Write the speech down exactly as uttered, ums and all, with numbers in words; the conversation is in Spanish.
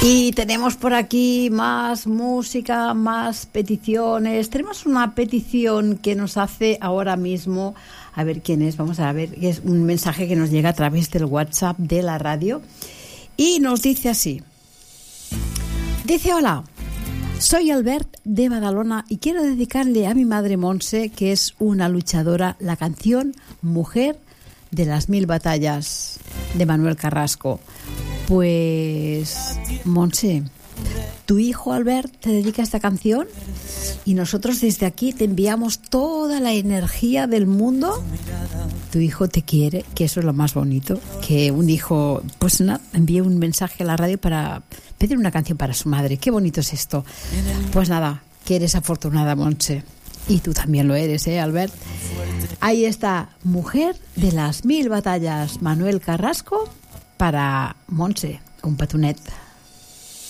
Y tenemos por aquí más música, más peticiones. Tenemos una petición que nos hace ahora mismo, a ver quién es, vamos a ver, es un mensaje que nos llega a través del WhatsApp de la radio y nos dice así. Dice: hola, soy Albert de Badalona y quiero dedicarle a mi madre Montse, que es una luchadora, la canción Mujer de las Mil Batallas de Manuel Carrasco. Pues, Montse, tu hijo Albert te dedica esta canción y nosotros desde aquí te enviamos toda la energía del mundo. Tu hijo te quiere, que eso es lo más bonito, que un hijo, pues nada, envíe un mensaje a la radio para pedir una canción para su madre. Qué bonito es esto. Pues nada, que eres afortunada, Montse. Y tú también lo eres, ¿eh, Albert? Ahí está, Mujer de las Mil Batallas, Manuel Carrasco, para Montse, un petonet.